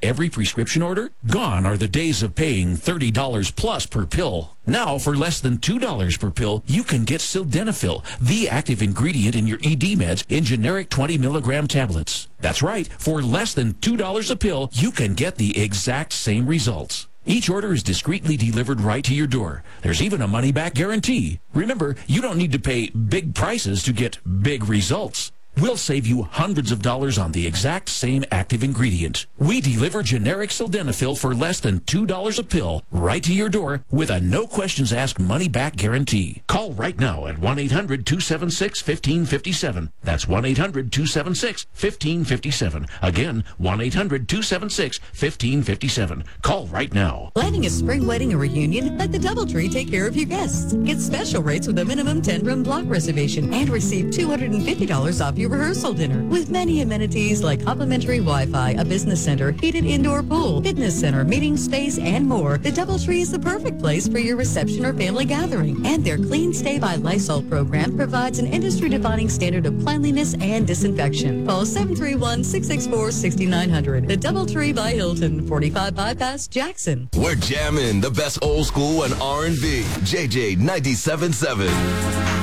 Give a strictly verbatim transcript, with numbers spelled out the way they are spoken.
every prescription order? Gone are the days of paying thirty dollars plus per pill. Now, for less than two dollars per pill, you can get Sildenafil, the active ingredient in your E D meds, in generic twenty milligram tablets. That's right, for less than two dollars a pill, you can get the exact same results. Each order is discreetly delivered right to your door. There's even a money-back guarantee. Remember, you don't need to pay big prices to get big results. We'll save you hundreds of dollars on the exact same active ingredient. We deliver generic Sildenafil for less than two dollars a pill right to your door with a no-questions-asked money-back guarantee. Call right now at one eight hundred two seven six one five five seven. That's one eight hundred two seven six one five five seven. Again, one eight hundred two seven six one five five seven. Call right now. Planning a spring wedding or reunion? Let the DoubleTree take care of your guests. Get special rates with a minimum ten-room block reservation and receive two hundred fifty dollars off your rehearsal dinner with many amenities like complimentary Wi-Fi, a business center, heated indoor pool, fitness center, meeting space, and more. The DoubleTree is the perfect place for your reception or family gathering. And their Clean Stay by Lysol program provides an industry-defining standard of cleanliness and disinfection. Call seven three one, six six four, six nine zero zero. The DoubleTree by Hilton, forty-five Bypass, Jackson. We're jamming the best old school and R and B. J J ninety-seven point seven.